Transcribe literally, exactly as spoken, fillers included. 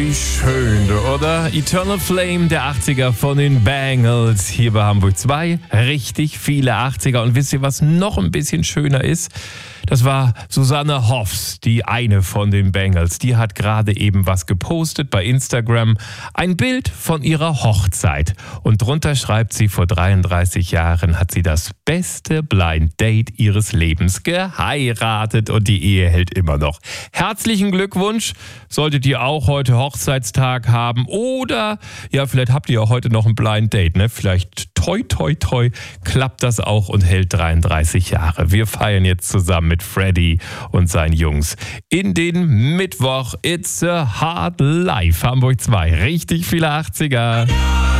Wie schön, oder? Eternal Flame der achtziger von den Bangles hier bei Hamburg zwei. Richtig viele achtziger. Und wisst ihr, was noch ein bisschen schöner ist? Das war Susanne Hoffs, die eine von den Bangles. Die hat gerade eben was gepostet bei Instagram. Ein Bild von ihrer Hochzeit. Und drunter schreibt sie, vor dreiunddreißig Jahren hat sie das beste Blind Date ihres Lebens geheiratet und die Ehe hält immer noch. Herzlichen Glückwunsch. Solltet ihr auch heute Hochzeitstag haben oder ja, vielleicht habt ihr auch heute noch ein Blind Date, ne? Vielleicht toi toi toi klappt das auch und hält dreiunddreißig Jahre. Wir feiern jetzt zusammen mit Freddy und seinen Jungs in den Mittwoch. It's a Hard Life. Hamburg zwei. Richtig viele achtziger.